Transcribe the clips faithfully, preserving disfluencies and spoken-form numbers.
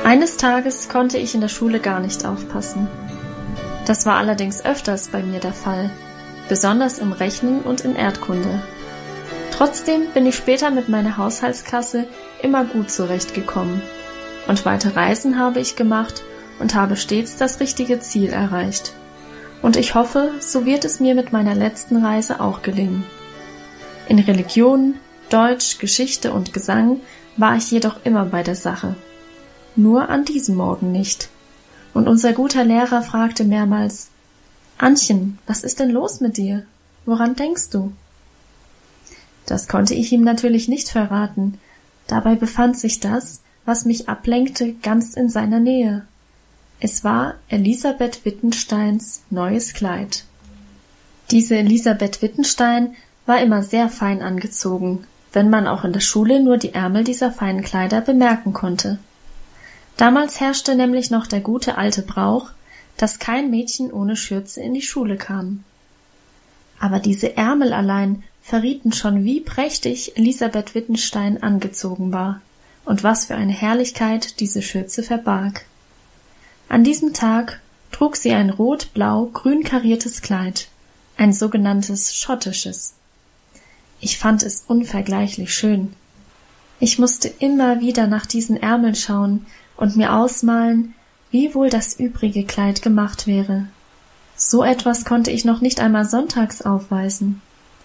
Eines Tages konnte ich in der Schule gar nicht aufpassen. Das war allerdings öfters bei mir der Fall, besonders im Rechnen und in Erdkunde. Trotzdem bin ich später mit meiner Haushaltsklasse immer gut zurechtgekommen. Und weite Reisen habe ich gemacht und habe stets das richtige Ziel erreicht. Und ich hoffe, so wird es mir mit meiner letzten Reise auch gelingen. In Religion, Deutsch, Geschichte und Gesang war ich jedoch immer bei der Sache. Nur an diesem Morgen nicht. Und unser guter Lehrer fragte mehrmals: »Annchen, was ist denn los mit dir? Woran denkst du?« Das konnte ich ihm natürlich nicht verraten. Dabei befand sich das, was mich ablenkte, ganz in seiner Nähe. Es war Elisabeth Wittensteins neues Kleid. Diese Elisabeth Wittenstein war immer sehr fein angezogen, wenn man auch in der Schule nur die Ärmel dieser feinen Kleider bemerken konnte. Damals herrschte nämlich noch der gute alte Brauch, dass kein Mädchen ohne Schürze in die Schule kam. Aber diese Ärmel allein verrieten schon, wie prächtig Elisabeth Wittenstein angezogen war und was für eine Herrlichkeit diese Schürze verbarg. An diesem Tag trug sie ein rot-blau-grün kariertes Kleid, ein sogenanntes schottisches. Ich fand es unvergleichlich schön. Ich musste immer wieder nach diesen Ärmeln schauen und mir ausmalen, wie wohl das übrige Kleid gemacht wäre. So etwas konnte ich noch nicht einmal sonntags aufweisen.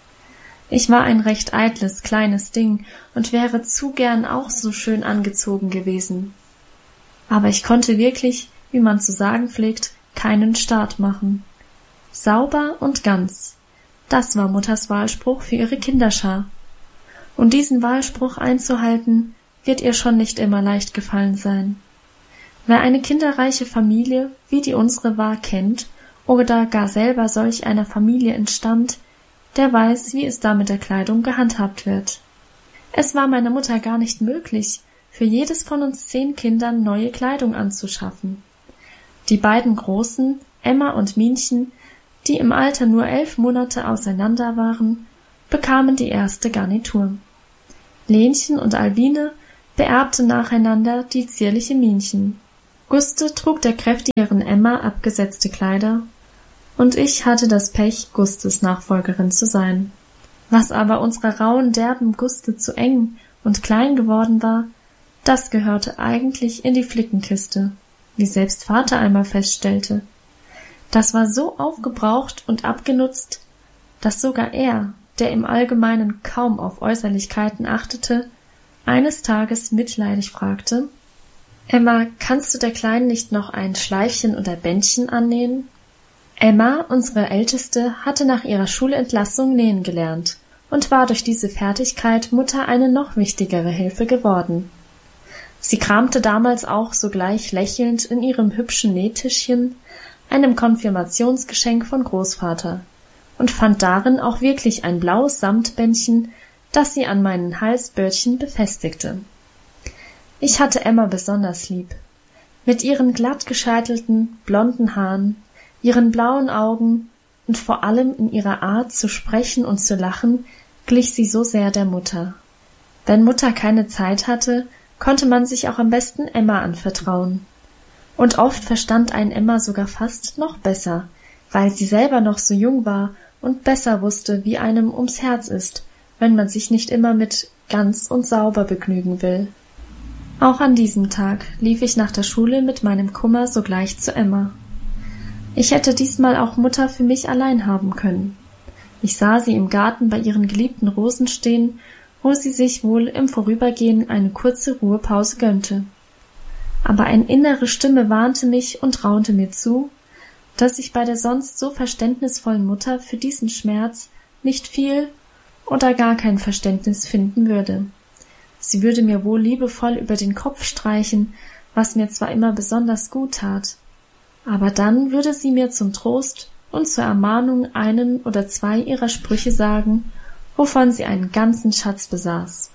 Ich war ein recht eitles, kleines Ding und wäre zu gern auch so schön angezogen gewesen. Aber ich konnte wirklich, wie man zu sagen pflegt, keinen Staat machen. Sauber und ganz, das war Mutters Wahlspruch für ihre Kinderschar. Und diesen Wahlspruch einzuhalten, wird ihr schon nicht immer leicht gefallen sein. Wer eine kinderreiche Familie, wie die unsere war, kennt oder gar selber solch einer Familie entstammt, der weiß, wie es da mit der Kleidung gehandhabt wird. Es war meiner Mutter gar nicht möglich, für jedes von uns zehn Kindern neue Kleidung anzuschaffen. Die beiden Großen, Emma und Minchen, die im Alter nur elf Monate auseinander waren, bekamen die erste Garnitur. Lenchen und Albine beerbten nacheinander die zierliche Minchen. Guste trug der kräftigeren Emma abgesetzte Kleider, und ich hatte das Pech, Gustes Nachfolgerin zu sein. Was aber unserer rauen, derben Guste zu eng und klein geworden war, das gehörte eigentlich in die Flickenkiste, wie selbst Vater einmal feststellte. Das war so aufgebraucht und abgenutzt, dass sogar er, der im Allgemeinen kaum auf Äußerlichkeiten achtete, eines Tages mitleidig fragte: »Emma, kannst du der Kleinen nicht noch ein Schleifchen oder Bändchen annähen?« Emma, unsere Älteste, hatte nach ihrer Schulentlassung nähen gelernt und war durch diese Fertigkeit Mutter eine noch wichtigere Hilfe geworden. Sie kramte damals auch sogleich lächelnd in ihrem hübschen Nähtischchen, einem Konfirmationsgeschenk von Großvater, und fand darin auch wirklich ein blaues Samtbändchen, das sie an meinen Halsbördchen befestigte. Ich hatte Emma besonders lieb. Mit ihren glatt gescheitelten, blonden Haaren, ihren blauen Augen und vor allem in ihrer Art zu sprechen und zu lachen glich sie so sehr der Mutter. Wenn Mutter keine Zeit hatte, konnte man sich auch am besten Emma anvertrauen. Und oft verstand ein Emma sogar fast noch besser, weil sie selber noch so jung war und besser wusste, wie einem ums Herz ist, wenn man sich nicht immer mit ganz und sauber begnügen will. Auch an diesem Tag lief ich nach der Schule mit meinem Kummer sogleich zu Emma. Ich hätte diesmal auch Mutter für mich allein haben können. Ich sah sie im Garten bei ihren geliebten Rosen stehen, wo sie sich wohl im Vorübergehen eine kurze Ruhepause gönnte. Aber eine innere Stimme warnte mich und raunte mir zu, dass ich bei der sonst so verständnisvollen Mutter für diesen Schmerz nicht viel oder gar kein Verständnis finden würde. Sie würde mir wohl liebevoll über den Kopf streichen, was mir zwar immer besonders gut tat, aber dann würde sie mir zum Trost und zur Ermahnung einen oder zwei ihrer Sprüche sagen, wovon sie einen ganzen Schatz besaß.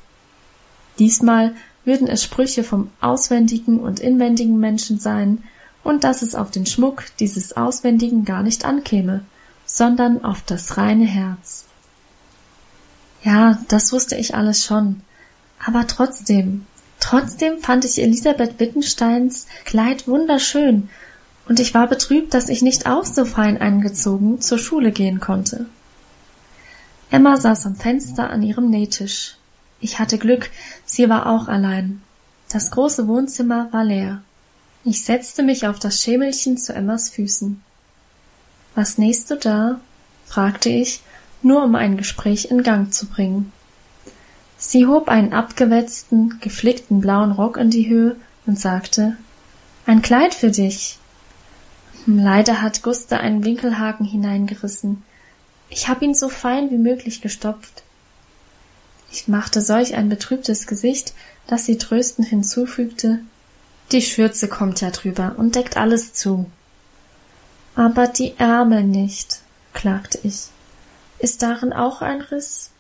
Diesmal würden es Sprüche vom auswendigen und inwendigen Menschen sein, und dass es auf den Schmuck dieses Auswendigen gar nicht ankäme, sondern auf das reine Herz. Ja, das wusste ich alles schon, aber trotzdem, Trotzdem fand ich Elisabeth Wittensteins Kleid wunderschön, und ich war betrübt, dass ich nicht auch so fein angezogen zur Schule gehen konnte. Emma saß am Fenster an ihrem Nähtisch. Ich hatte Glück, sie war auch allein. Das große Wohnzimmer war leer. Ich setzte mich auf das Schemelchen zu Emmas Füßen. »Was nähst du da?« fragte ich, nur um ein Gespräch in Gang zu bringen. Sie hob einen abgewetzten, geflickten blauen Rock in die Höhe und sagte, »Ein Kleid für dich.« Leider hat Gusta einen Winkelhaken hineingerissen. Ich hab ihn so fein wie möglich gestopft. Ich machte solch ein betrübtes Gesicht, dass sie tröstend hinzufügte, »Die Schürze kommt ja drüber und deckt alles zu.« »Aber die Ärmel nicht«, klagte ich. »Ist darin auch ein Riss?«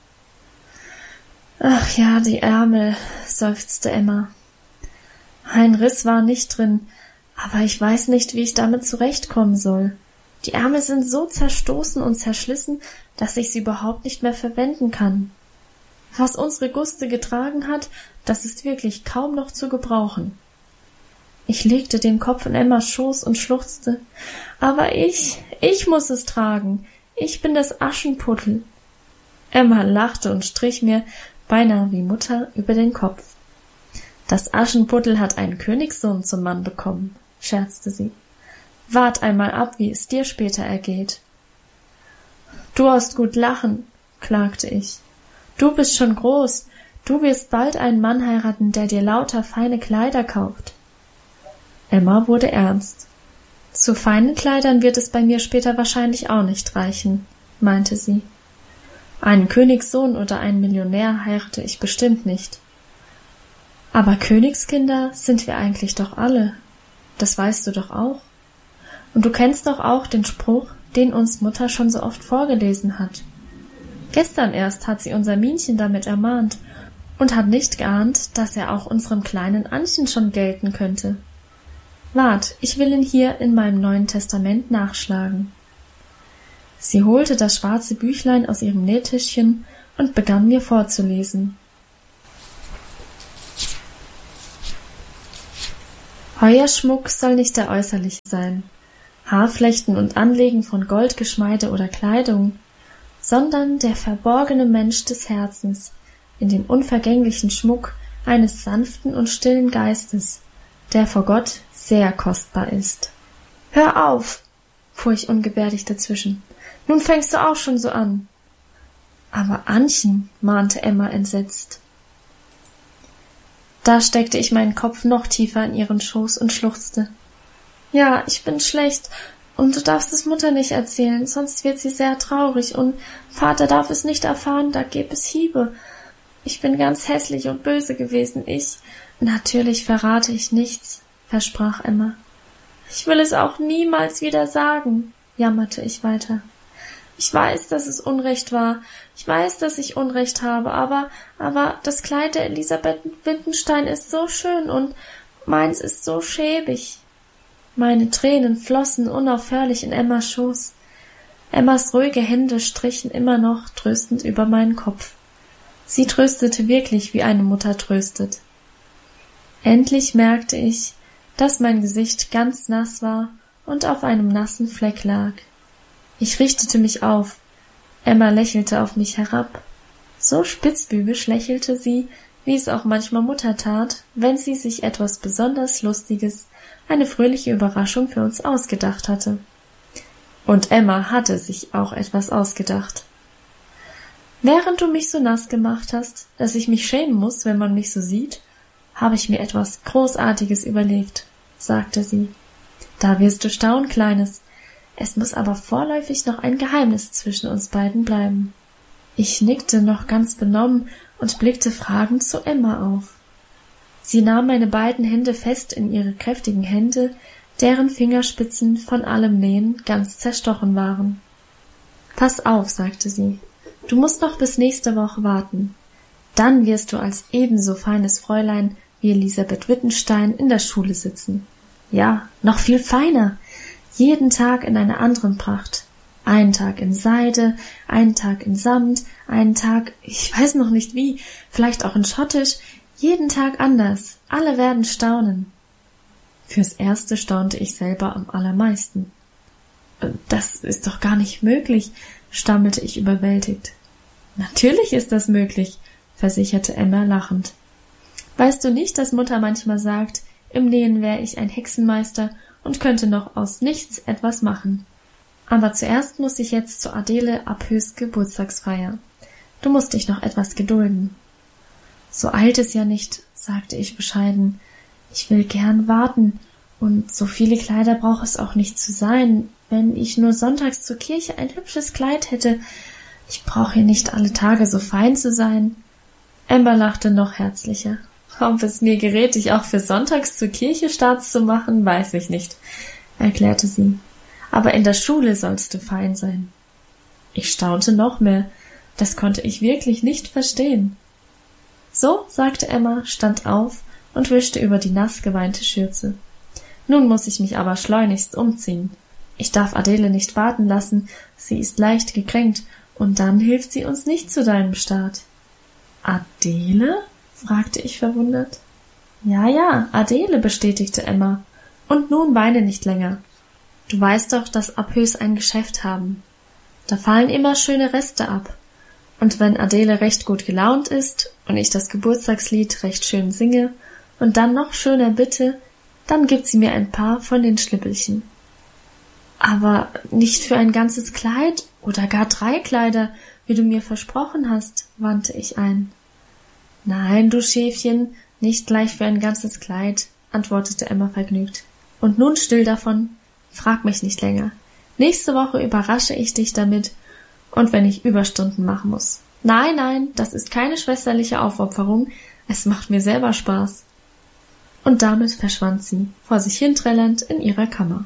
»Ach ja, die Ärmel«, seufzte Emma. »Ein Riss war nicht drin, aber ich weiß nicht, wie ich damit zurechtkommen soll. Die Ärmel sind so zerstoßen und zerschlissen, dass ich sie überhaupt nicht mehr verwenden kann. Was unsere Guste getragen hat, das ist wirklich kaum noch zu gebrauchen.« Ich legte den Kopf in Emmas Schoß und schluchzte. »Aber ich, ich muss es tragen. Ich bin das Aschenputtel.« Emma lachte und strich mir, beinahe wie Mutter, über den Kopf. »Das Aschenputtel hat einen Königssohn zum Mann bekommen«, scherzte sie. »Wart einmal ab, wie es dir später ergeht.« »Du hast gut lachen«, klagte ich. »Du bist schon groß. Du wirst bald einen Mann heiraten, der dir lauter feine Kleider kauft.« Emma wurde ernst. »Zu feinen Kleidern wird es bei mir später wahrscheinlich auch nicht reichen«, meinte sie. »Einen Königssohn oder einen Millionär heirate ich bestimmt nicht.« »Aber Königskinder sind wir eigentlich doch alle. Das weißt du doch auch. Und du kennst doch auch den Spruch, den uns Mutter schon so oft vorgelesen hat. Gestern erst hat sie unser Minchen damit ermahnt und hat nicht geahnt, dass er auch unserem kleinen Annchen schon gelten könnte. Wart, ich will ihn hier in meinem Neuen Testament nachschlagen.« Sie holte das schwarze Büchlein aus ihrem Nähtischchen und begann mir vorzulesen. »Euer Schmuck soll nicht der äußerliche sein, Haarflechten und Anlegen von Goldgeschmeide oder Kleidung, sondern der verborgene Mensch des Herzens in dem unvergänglichen Schmuck eines sanften und stillen Geistes, der vor Gott sehr kostbar ist.« »Hör auf«, fuhr ich ungebärdig dazwischen. »Nun fängst du auch schon so an.« »Aber Annchen«, mahnte Emma entsetzt. Da steckte ich meinen Kopf noch tiefer in ihren Schoß und schluchzte. »Ja, ich bin schlecht, und du darfst es Mutter nicht erzählen, sonst wird sie sehr traurig, und Vater darf es nicht erfahren, da gäbe es Hiebe. Ich bin ganz hässlich und böse gewesen, ich. Natürlich verrate ich nichts«, versprach Emma. »Ich will es auch niemals wieder sagen«, jammerte ich weiter. »Ich weiß, dass es Unrecht war. Ich weiß, dass ich Unrecht habe, aber, aber das Kleid der Elisabeth Wittenstein ist so schön und meins ist so schäbig.« Meine Tränen flossen unaufhörlich in Emmas Schoß. Emmas ruhige Hände strichen immer noch tröstend über meinen Kopf. Sie tröstete wirklich, wie eine Mutter tröstet. Endlich merkte ich, dass mein Gesicht ganz nass war und auf einem nassen Fleck lag. Ich richtete mich auf. Emma lächelte auf mich herab. So spitzbübisch lächelte sie, wie es auch manchmal Mutter tat, wenn sie sich etwas besonders Lustiges, eine fröhliche Überraschung für uns ausgedacht hatte. Und Emma hatte sich auch etwas ausgedacht. »Während du mich so nass gemacht hast, dass ich mich schämen muss, wenn man mich so sieht, habe ich mir etwas Großartiges überlegt«, sagte sie. »Da wirst du staunen, Kleines. Es muss aber vorläufig noch ein Geheimnis zwischen uns beiden bleiben.« Ich nickte noch ganz benommen und blickte fragend zu Emma auf. Sie nahm meine beiden Hände fest in ihre kräftigen Hände, deren Fingerspitzen von allem Nähen ganz zerstochen waren. »Pass auf«, sagte sie, »du musst noch bis nächste Woche warten. Dann wirst du als ebenso feines Fräulein wie Elisabeth Wittenstein in der Schule sitzen. Ja, noch viel feiner. Jeden Tag in einer anderen Pracht. Einen Tag in Seide, einen Tag in Samt, einen Tag, ich weiß noch nicht wie, vielleicht auch in Schottisch. Jeden Tag anders. Alle werden staunen. Fürs Erste staunte ich selber am allermeisten. Das ist doch gar nicht möglich, stammelte ich überwältigt. Natürlich ist das möglich, versicherte Emma lachend. Weißt du nicht, dass Mutter manchmal sagt, im Nähen wäre ich ein Hexenmeister und könnte noch aus nichts etwas machen. Aber zuerst muss ich jetzt zu Adele Abhös Geburtstagsfeier. Du musst dich noch etwas gedulden. So eilt es ja nicht, sagte ich bescheiden. Ich will gern warten, und so viele Kleider braucht es auch nicht zu sein. Wenn ich nur sonntags zur Kirche ein hübsches Kleid hätte. Ich brauche hier nicht alle Tage so fein zu sein. Emma lachte noch herzlicher. Ob es mir gerät, dich auch für sonntags zur Kirche staats zu machen, weiß ich nicht, erklärte sie. Aber in der Schule sollst du fein sein. Ich staunte noch mehr. Das konnte ich wirklich nicht verstehen. So, sagte Emma, stand auf und wischte über die nass geweinte Schürze. Nun muss ich mich aber schleunigst umziehen. Ich darf Adele nicht warten lassen, sie ist leicht gekränkt, und dann hilft sie uns nicht zu deinem Staat. Adele? Fragte ich verwundert. Ja, ja, Adele, bestätigte Emma. Und nun weine nicht länger. Du weißt doch, dass Abhös ein Geschäft haben. Da fallen immer schöne Reste ab. Und wenn Adele recht gut gelaunt ist und ich das Geburtstagslied recht schön singe und dann noch schöner bitte, dann gibt sie mir ein paar von den Schnippelchen. Aber nicht für ein ganzes Kleid oder gar drei Kleider, wie du mir versprochen hast, wandte ich ein. Nein, du Schäfchen, nicht gleich für ein ganzes Kleid, antwortete Emma vergnügt. Und nun still davon, frag mich nicht länger. Nächste Woche überrasche ich dich damit, und wenn ich Überstunden machen muss. Nein, nein, das ist keine schwesterliche Aufopferung, es macht mir selber Spaß. Und damit verschwand sie, vor sich hinträllend, in ihrer Kammer.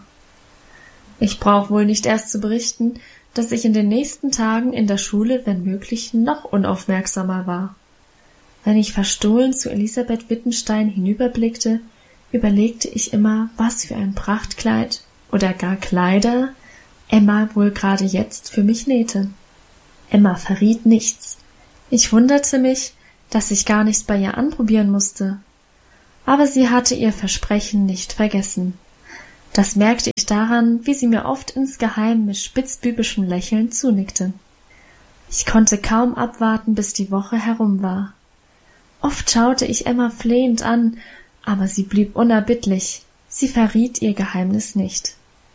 Ich brauche wohl nicht erst zu berichten, dass ich in den nächsten Tagen in der Schule, wenn möglich, noch unaufmerksamer war. Wenn ich verstohlen zu Elisabeth Wittenstein hinüberblickte, überlegte ich immer, was für ein Prachtkleid oder gar Kleider Emma wohl gerade jetzt für mich nähte. Emma verriet nichts. Ich wunderte mich, dass ich gar nichts bei ihr anprobieren musste. Aber sie hatte ihr Versprechen nicht vergessen. Das merkte ich daran, wie sie mir oft insgeheim mit spitzbübischem Lächeln zunickte. Ich konnte kaum abwarten, bis die Woche herum war. Oft schaute ich Emma flehend an, aber sie blieb unerbittlich. Sie verriet ihr Geheimnis nicht.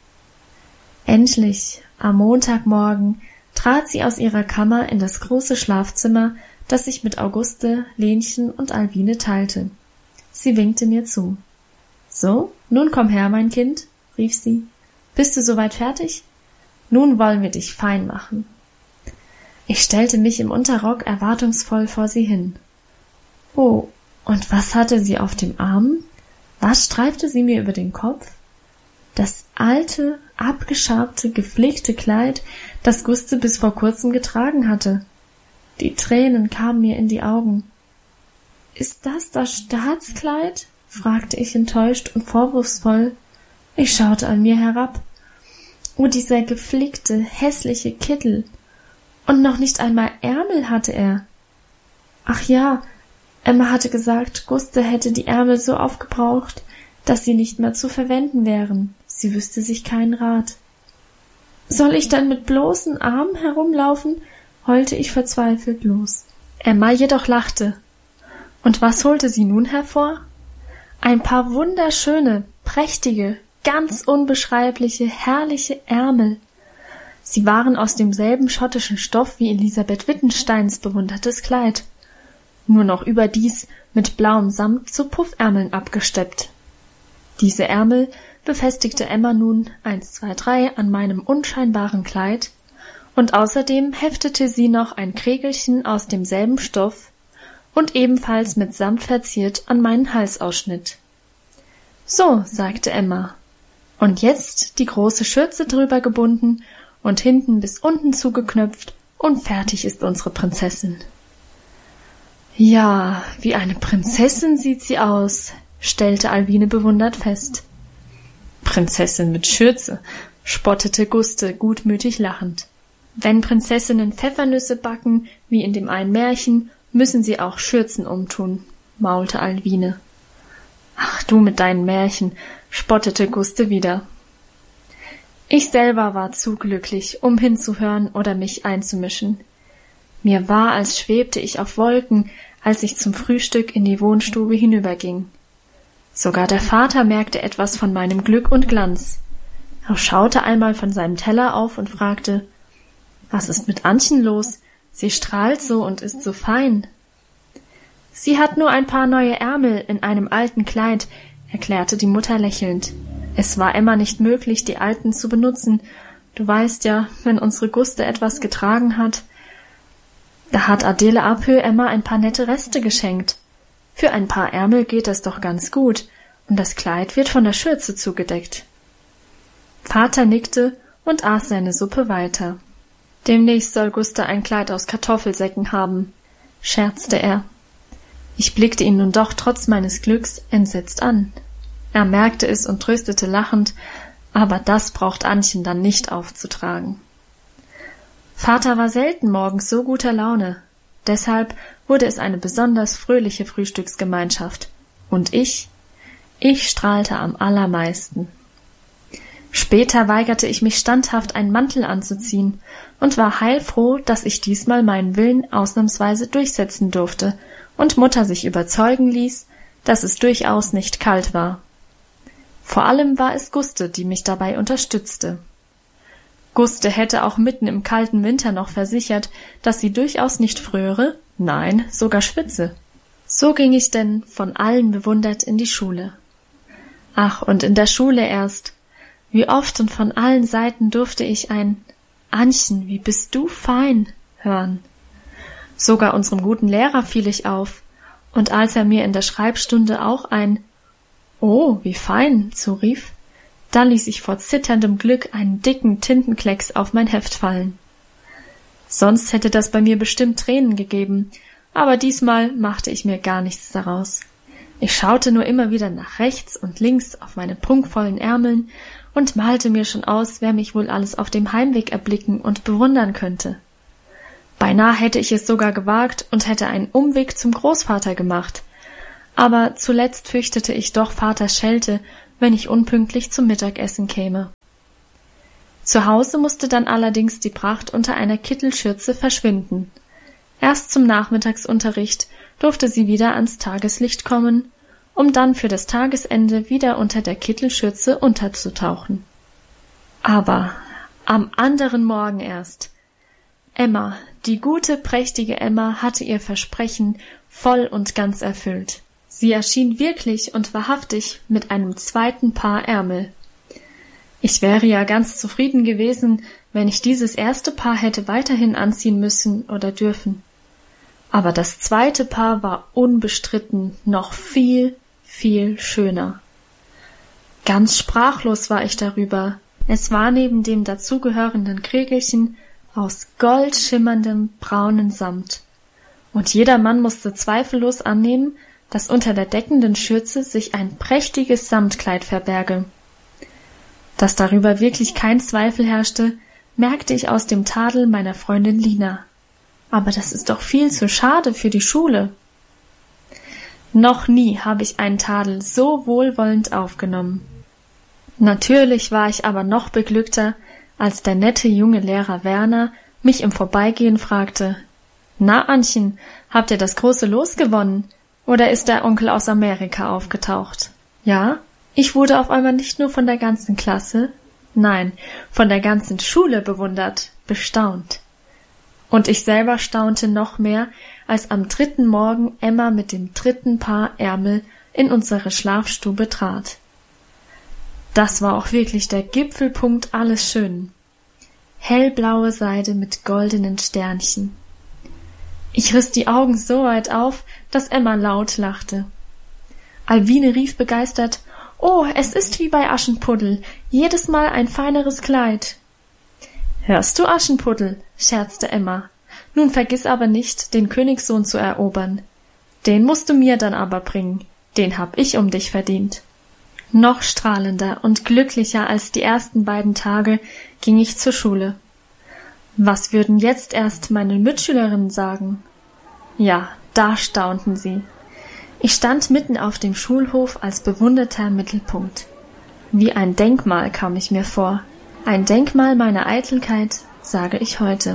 Endlich, am Montagmorgen, trat sie aus ihrer Kammer in das große Schlafzimmer, das ich mit Auguste, Lenchen und Alwine teilte. Sie winkte mir zu. »So, nun komm her, mein Kind«, rief sie. »Bist du soweit fertig? Nun wollen wir dich fein machen.« Ich stellte mich im Unterrock erwartungsvoll vor sie hin. Oh, und was hatte sie auf dem Arm? Was streifte sie mir über den Kopf? Das alte, abgeschabte, gepflegte Kleid, das Guste bis vor kurzem getragen hatte. Die Tränen kamen mir in die Augen. »Ist das das Staatskleid?« fragte ich enttäuscht und vorwurfsvoll. Ich schaute an mir herab. Oh, dieser geflickte, hässliche Kittel. Und noch nicht einmal Ärmel hatte er. Ach ja, Emma hatte gesagt, Guste hätte die Ärmel so aufgebraucht, dass sie nicht mehr zu verwenden wären. Sie wüsste sich keinen Rat. »Soll ich dann mit bloßen Armen herumlaufen?« heulte ich verzweifelt los. Emma jedoch lachte. Und was holte sie nun hervor? Ein paar wunderschöne, prächtige, ganz unbeschreibliche, herrliche Ärmel. Sie waren aus demselben schottischen Stoff wie Elisabeth Wittensteins bewundertes Kleid, nur noch überdies mit blauem Samt zu Puffärmeln abgesteppt. Diese Ärmel befestigte Emma nun eins, zwei, drei an meinem unscheinbaren Kleid, und außerdem heftete sie noch ein Krägelchen aus demselben Stoff und ebenfalls mit Samt verziert an meinen Halsausschnitt. »So«, sagte Emma, »und jetzt die große Schürze drüber gebunden und hinten bis unten zugeknöpft, und fertig ist unsere Prinzessin.« »Ja, wie eine Prinzessin sieht sie aus«, stellte Alwine bewundert fest. »Prinzessin mit Schürze«, spottete Guste gutmütig lachend. »Wenn Prinzessinnen Pfeffernüsse backen, wie in dem einen Märchen, müssen sie auch Schürzen umtun«, maulte Alwine. »Ach, du mit deinen Märchen«, spottete Guste wieder. Ich selber war zu glücklich, um hinzuhören oder mich einzumischen. Mir war, als schwebte ich auf Wolken, als ich zum Frühstück in die Wohnstube hinüberging. Sogar der Vater merkte etwas von meinem Glück und Glanz. Er schaute einmal von seinem Teller auf und fragte, »Was ist mit Annchen los? Sie strahlt so und ist so fein.« »Sie hat nur ein paar neue Ärmel in einem alten Kleid«, erklärte die Mutter lächelnd. »Es war Emma nicht möglich, die alten zu benutzen. Du weißt ja, wenn unsere Guste etwas getragen hat, da hat Adele Apö Emma ein paar nette Reste geschenkt. Für ein paar Ärmel geht das doch ganz gut, und das Kleid wird von der Schürze zugedeckt.« Vater nickte und aß seine Suppe weiter. »Demnächst soll Guste ein Kleid aus Kartoffelsäcken haben«, scherzte er. Ich blickte ihn nun doch trotz meines Glücks entsetzt an. Er merkte es und tröstete lachend, aber das braucht Annchen dann nicht aufzutragen. Vater war selten morgens so guter Laune, deshalb wurde es eine besonders fröhliche Frühstücksgemeinschaft. Und ich, ich strahlte am allermeisten. Später weigerte ich mich standhaft, einen Mantel anzuziehen und war heilfroh, dass ich diesmal meinen Willen ausnahmsweise durchsetzen durfte und Mutter sich überzeugen ließ, dass es durchaus nicht kalt war. Vor allem war es Guste, die mich dabei unterstützte. Guste hätte auch mitten im kalten Winter noch versichert, dass sie durchaus nicht fröre, nein, sogar schwitze. So ging ich denn von allen bewundert in die Schule. Ach, und in der Schule erst. Wie oft und von allen Seiten durfte ich ein »Annchen, wie bist du fein« hören. Sogar unserem guten Lehrer fiel ich auf, und als er mir in der Schreibstunde auch ein »Oh, wie fein« zurief, da ließ ich vor zitterndem Glück einen dicken Tintenklecks auf mein Heft fallen. Sonst hätte das bei mir bestimmt Tränen gegeben, aber diesmal machte ich mir gar nichts daraus. Ich schaute nur immer wieder nach rechts und links auf meine prunkvollen Ärmeln und malte mir schon aus, wer mich wohl alles auf dem Heimweg erblicken und bewundern könnte. Beinahe hätte ich es sogar gewagt und hätte einen Umweg zum Großvater gemacht, aber zuletzt fürchtete ich doch Vaters Schelte, wenn ich unpünktlich zum Mittagessen käme. Zu Hause musste dann allerdings die Pracht unter einer Kittelschürze verschwinden. Erst zum Nachmittagsunterricht durfte sie wieder ans Tageslicht kommen, um dann für das Tagesende wieder unter der Kittelschürze unterzutauchen. Aber am anderen Morgen erst. Emma, die gute, prächtige Emma, hatte ihr Versprechen voll und ganz erfüllt. Sie erschien wirklich und wahrhaftig mit einem zweiten Paar Ärmel. Ich wäre ja ganz zufrieden gewesen, wenn ich dieses erste Paar hätte weiterhin anziehen müssen oder dürfen. Aber das zweite Paar war unbestritten noch viel, viel schöner. Ganz sprachlos war ich darüber. Es war neben dem dazugehörenden Krägelchen aus goldschimmerndem braunen Samt. Und jedermann musste zweifellos annehmen, dass unter der deckenden Schürze sich ein prächtiges Samtkleid verberge. Dass darüber wirklich kein Zweifel herrschte, merkte ich aus dem Tadel meiner Freundin Lina. Aber das ist doch viel zu schade für die Schule. Noch nie habe ich einen Tadel so wohlwollend aufgenommen. Natürlich war ich aber noch beglückter, als der nette junge Lehrer Werner mich im Vorbeigehen fragte, »Na, Annchen, habt ihr das große Los gewonnen? Oder ist der Onkel aus Amerika aufgetaucht?« Ja, ich wurde auf einmal nicht nur von der ganzen Klasse, nein, von der ganzen Schule bewundert, bestaunt. Und ich selber staunte noch mehr, als am dritten Morgen Emma mit dem dritten Paar Ärmel in unsere Schlafstube trat. Das war auch wirklich der Gipfelpunkt alles Schönen. Hellblaue Seide mit goldenen Sternchen. Ich riss die Augen so weit auf, dass Emma laut lachte. Alwine rief begeistert, »Oh, es ist wie bei Aschenputtel, jedes Mal ein feineres Kleid.« »Hörst du, Aschenputtel?« scherzte Emma. »Nun vergiss aber nicht, den Königssohn zu erobern. Den musst du mir dann aber bringen, den hab ich um dich verdient.« Noch strahlender und glücklicher als die ersten beiden Tage ging ich zur Schule. Was würden jetzt erst meine Mitschülerinnen sagen? Ja, da staunten sie. Ich stand mitten auf dem Schulhof als bewunderter Mittelpunkt. Wie ein Denkmal kam ich mir vor. Ein Denkmal meiner Eitelkeit, sage ich heute.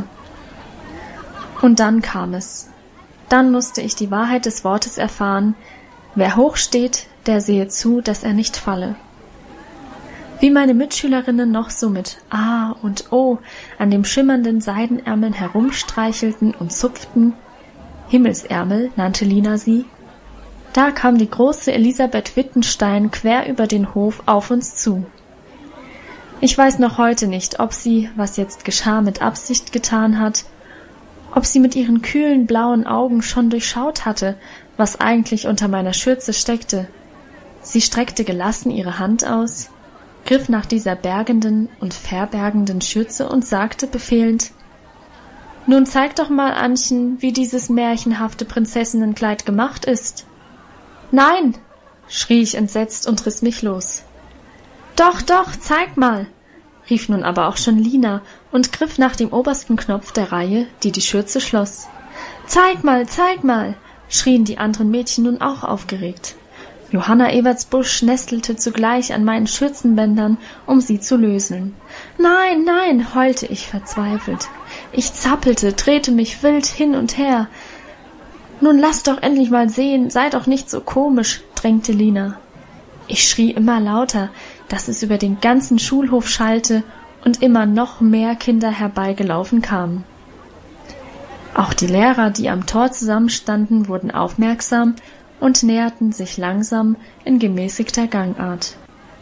Und dann kam es. Dann musste ich die Wahrheit des Wortes erfahren: Wer hoch steht, der sehe zu, dass er nicht falle. Wie meine Mitschülerinnen noch so mit A und O an dem schimmernden Seidenärmeln herumstreichelten und zupften, Himmelsärmel nannte Lina sie, da kam die große Elisabeth Wittenstein quer über den Hof auf uns zu. Ich weiß noch heute nicht, ob sie, was jetzt geschah, mit Absicht getan hat, ob sie mit ihren kühlen blauen Augen schon durchschaut hatte, was eigentlich unter meiner Schürze steckte. Sie streckte gelassen ihre Hand aus, griff nach dieser bergenden und verbergenden Schürze und sagte befehlend: »Nun zeig doch mal, Annchen, wie dieses märchenhafte Prinzessinnenkleid gemacht ist.« »Nein«, schrie ich entsetzt und riss mich los. »Doch, doch, zeig mal«, rief nun aber auch schon Lina und griff nach dem obersten Knopf der Reihe, die die Schürze schloss. »Zeig mal, zeig mal«, schrien die anderen Mädchen nun auch aufgeregt. Johanna Evertsbusch nestelte zugleich an meinen Schürzenbändern, um sie zu lösen. »Nein, nein«, heulte ich verzweifelt. Ich zappelte, drehte mich wild hin und her. »Nun lass doch endlich mal sehen, sei doch nicht so komisch«, drängte Lina. Ich schrie immer lauter, dass es über den ganzen Schulhof schallte und immer noch mehr Kinder herbeigelaufen kamen. Auch die Lehrer, die am Tor zusammenstanden, wurden aufmerksam und näherten sich langsam in gemäßigter Gangart.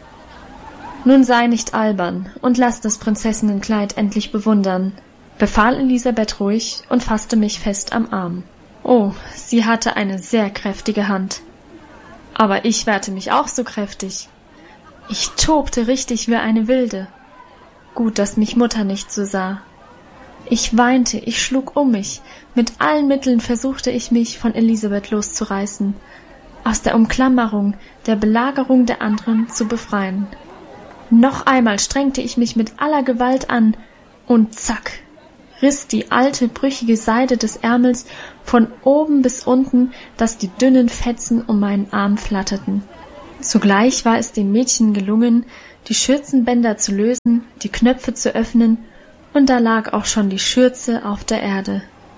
»Nun sei nicht albern und lass das Prinzessinnenkleid endlich bewundern«, befahl Elisabeth ruhig und fasste mich fest am Arm. Oh, sie hatte eine sehr kräftige Hand. Aber ich wehrte mich auch so kräftig. Ich tobte richtig wie eine Wilde. Gut, dass mich Mutter nicht so sah. Ich weinte, ich schlug um mich. Mit allen Mitteln versuchte ich mich von Elisabeth loszureißen, aus der Umklammerung, der Belagerung der anderen zu befreien. Noch einmal strengte ich mich mit aller Gewalt an und zack, riss die alte, brüchige Seide des Ärmels von oben bis unten, dass die dünnen Fetzen um meinen Arm flatterten. Zugleich war es den Mädchen gelungen, die Schürzenbänder zu lösen, die Knöpfe zu öffnen, und da lag auch schon die Schürze auf der Erde.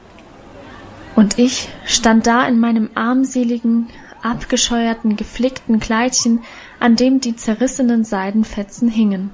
Und ich stand da in meinem armseligen, abgescheuerten, geflickten Kleidchen, an dem die zerrissenen Seidenfetzen hingen.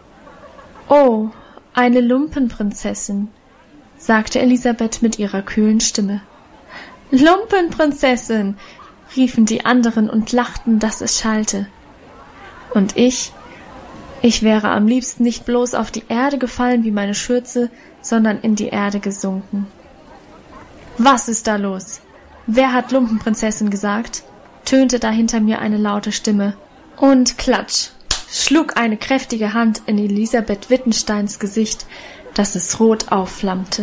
»Oh, eine Lumpenprinzessin«, sagte Elisabeth mit ihrer kühlen Stimme. »Lumpenprinzessin«, riefen die anderen und lachten, dass es schallte. Und ich, ich wäre am liebsten nicht bloß auf die Erde gefallen wie meine Schürze, sondern in die Erde gesunken. »Was ist da los? Wer hat Lumpenprinzessin gesagt?« tönte da hinter mir eine laute Stimme. Und klatsch, schlug eine kräftige Hand in Elisabeth Wittensteins Gesicht, dass es rot aufflammte.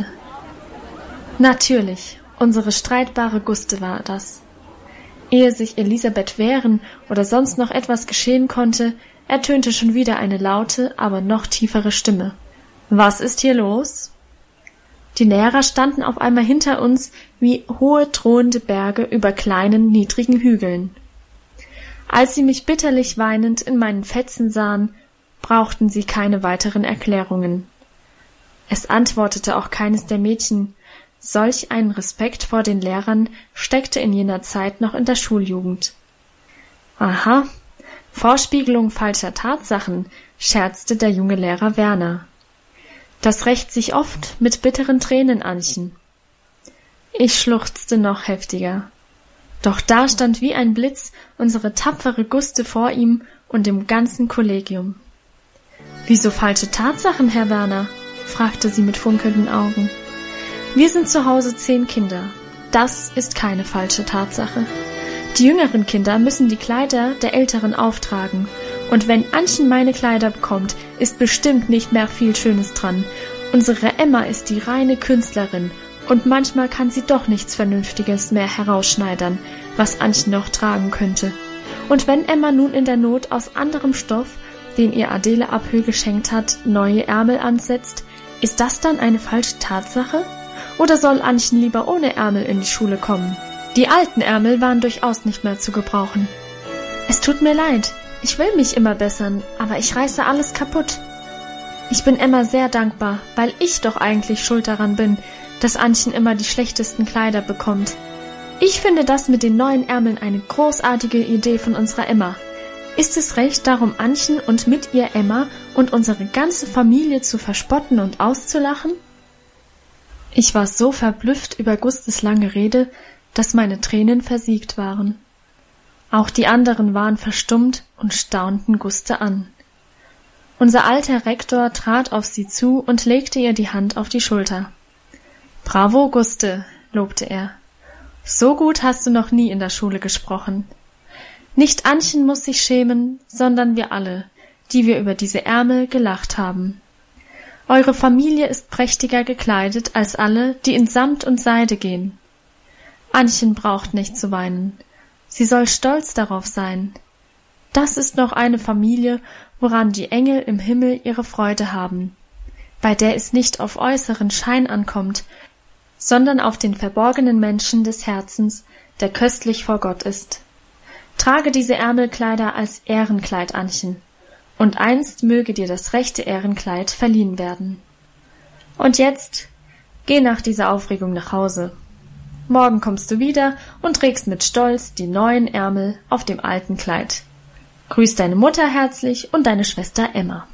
Natürlich, unsere streitbare Guste war das. Ehe sich Elisabeth wehren oder sonst noch etwas geschehen konnte, ertönte schon wieder eine laute, aber noch tiefere Stimme. »Was ist hier los?« Die Lehrer standen auf einmal hinter uns wie hohe, drohende Berge über kleinen, niedrigen Hügeln. Als sie mich bitterlich weinend in meinen Fetzen sahen, brauchten sie keine weiteren Erklärungen. Es antwortete auch keines der Mädchen. Solch ein Respekt vor den Lehrern steckte in jener Zeit noch in der Schuljugend. »Aha, Vorspiegelung falscher Tatsachen«, scherzte der junge Lehrer Werner. »Das rächt sich oft mit bitteren Tränen, Annchen.« Ich schluchzte noch heftiger. Doch da stand wie ein Blitz unsere tapfere Guste vor ihm und dem ganzen Kollegium. »Wieso falsche Tatsachen, Herr Werner?« fragte sie mit funkelnden Augen. »Wir sind zu Hause zehn Kinder. Das ist keine falsche Tatsache. Die jüngeren Kinder müssen die Kleider der Älteren auftragen. Und wenn Annchen meine Kleider bekommt, ist bestimmt nicht mehr viel Schönes dran. Unsere Emma ist die reine Künstlerin und manchmal kann sie doch nichts Vernünftiges mehr herausschneidern, was Annchen noch tragen könnte. Und wenn Emma nun in der Not aus anderem Stoff, den ihr Adele Abhö geschenkt hat, neue Ärmel ansetzt, ist das dann eine falsche Tatsache? Oder soll Annchen lieber ohne Ärmel in die Schule kommen? Die alten Ärmel waren durchaus nicht mehr zu gebrauchen. »Es tut mir leid, ich will mich immer bessern, aber ich reiße alles kaputt. Ich bin Emma sehr dankbar, weil ich doch eigentlich schuld daran bin, dass Annchen immer die schlechtesten Kleider bekommt. Ich finde das mit den neuen Ärmeln eine großartige Idee von unserer Emma. Ist es recht, darum Annchen und mit ihr Emma und unsere ganze Familie zu verspotten und auszulachen?« Ich war so verblüfft über Gustes lange Rede, dass meine Tränen versiegt waren. Auch die anderen waren verstummt und staunten Guste an. Unser alter Rektor trat auf sie zu und legte ihr die Hand auf die Schulter. »Bravo, Guste«, lobte er. »So gut hast du noch nie in der Schule gesprochen. Nicht Annchen muss sich schämen, sondern wir alle, die wir über diese Ärmel gelacht haben. Eure Familie ist prächtiger gekleidet als alle, die in Samt und Seide gehen. Annchen braucht nicht zu weinen. Sie soll stolz darauf sein. Das ist noch eine Familie, woran die Engel im Himmel ihre Freude haben, bei der es nicht auf äußeren Schein ankommt, sondern auf den verborgenen Menschen des Herzens, der köstlich vor Gott ist. Trage diese Ärmelkleider als Ehrenkleid, Annchen, und einst möge dir das rechte Ehrenkleid verliehen werden. Und jetzt geh nach dieser Aufregung nach Hause. Morgen kommst du wieder und trägst mit Stolz die neuen Ärmel auf dem alten Kleid. Grüß deine Mutter herzlich und deine Schwester Emma.«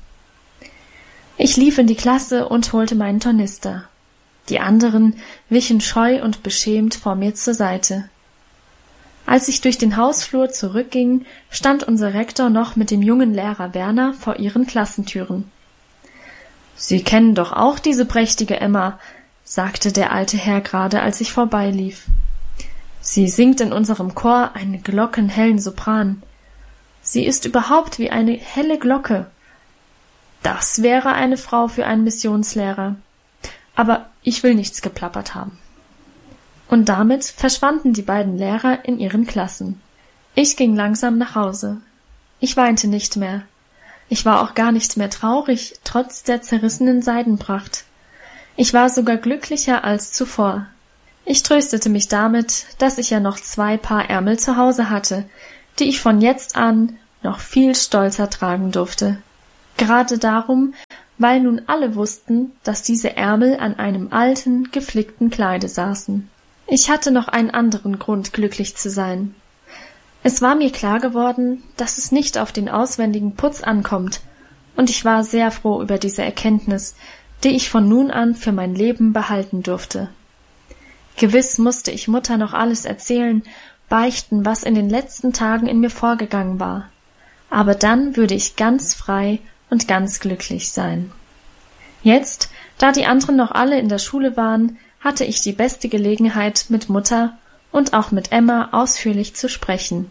Ich lief in die Klasse und holte meinen Tornister. Die anderen wichen scheu und beschämt vor mir zur Seite. Als ich durch den Hausflur zurückging, stand unser Rektor noch mit dem jungen Lehrer Werner vor ihren Klassentüren. »Sie kennen doch auch diese prächtige Emma«, sagte der alte Herr gerade, als ich vorbeilief. »Sie singt in unserem Chor einen glockenhellen Sopran. Sie ist überhaupt wie eine helle Glocke. Das wäre eine Frau für einen Missionslehrer. Aber ich will nichts geplappert haben.« Und damit verschwanden die beiden Lehrer in ihren Klassen. Ich ging langsam nach Hause. Ich weinte nicht mehr. Ich war auch gar nicht mehr traurig, trotz der zerrissenen Seidenpracht. Ich war sogar glücklicher als zuvor. Ich tröstete mich damit, dass ich ja noch zwei Paar Ärmel zu Hause hatte, die ich von jetzt an noch viel stolzer tragen durfte. Gerade darum, weil nun alle wussten, dass diese Ärmel an einem alten, geflickten Kleide saßen. Ich hatte noch einen anderen Grund, glücklich zu sein. Es war mir klar geworden, dass es nicht auf den auswendigen Putz ankommt, und ich war sehr froh über diese Erkenntnis, die ich von nun an für mein Leben behalten durfte. Gewiss musste ich Mutter noch alles erzählen, beichten, was in den letzten Tagen in mir vorgegangen war, aber dann würde ich ganz frei und ganz glücklich sein. Jetzt, da die anderen noch alle in der Schule waren, hatte ich die beste Gelegenheit, mit Mutter und auch mit Emma ausführlich zu sprechen.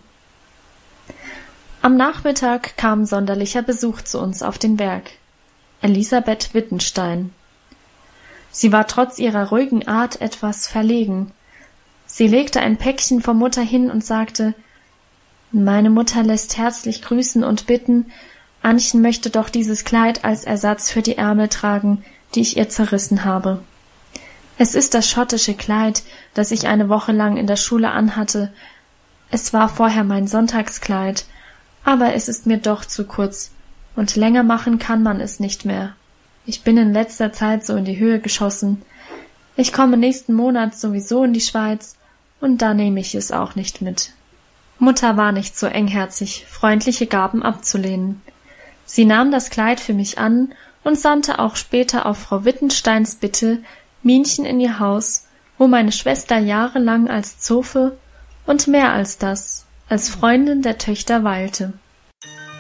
Am Nachmittag kam sonderlicher Besuch zu uns auf den Berg. Elisabeth Wittenstein. Sie war trotz ihrer ruhigen Art etwas verlegen. Sie legte ein Päckchen vor Mutter hin und sagte: »Meine Mutter lässt herzlich grüßen und bitten, Annchen möchte doch dieses Kleid als Ersatz für die Ärmel tragen, die ich ihr zerrissen habe. Es ist das schottische Kleid, das ich eine Woche lang in der Schule anhatte. Es war vorher mein Sonntagskleid, aber es ist mir doch zu kurz, und länger machen kann man es nicht mehr. Ich bin in letzter Zeit so in die Höhe geschossen. Ich komme nächsten Monat sowieso in die Schweiz, und da nehme ich es auch nicht mit.« Mutter war nicht so engherzig, freundliche Gaben abzulehnen. Sie nahm das Kleid für mich an und sandte auch später auf Frau Wittensteins Bitte Minchen in ihr Haus, wo meine Schwester jahrelang als Zofe und mehr als das, als Freundin der Töchter weilte.